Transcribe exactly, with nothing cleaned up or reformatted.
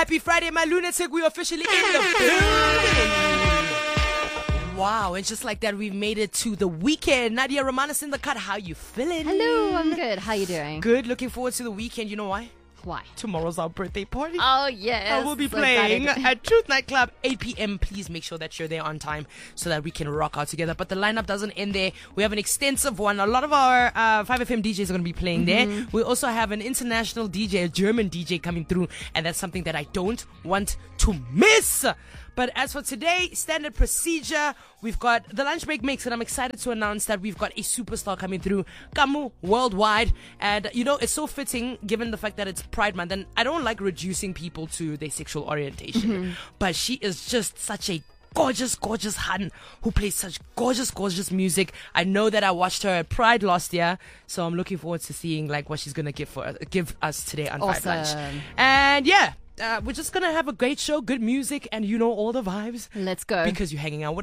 Happy Friday, my lunatic. We're officially in the building. Wow, and just like that, we've made it to the weekend. Nadia Romanis in the cut. How you feeling? Hello, I'm good. How you doing? Good. Looking forward to the weekend. You know why? Why? Tomorrow's our birthday party. Oh, yes. I will be So playing excited. at Truth Nightclub, eight p.m. Please make sure that you're there on time so that we can rock out together. But the lineup doesn't end there. We have an extensive one. A lot of our uh, five F M D Js are going to be playing Mm-hmm. there. We also have an international D J, a German D J coming through. And that's something that I don't want to miss. But as for today, standard procedure, we've got the lunch break mix, and I'm excited to announce that we've got a superstar coming through, Kamu Worldwide. And, you know, it's so fitting given the fact that it's Pride Month, and I don't like reducing people to their sexual orientation. Mm-hmm. But she is just such a gorgeous, gorgeous hun who plays such gorgeous, gorgeous music. I know that I watched her at Pride last year, so I'm looking forward to seeing like what she's gonna give for give us today on Five Lunch. Awesome. And yeah. Uh, we're just gonna have a great show, good music, and you know all the vibes. Let's go. Because you're hanging out with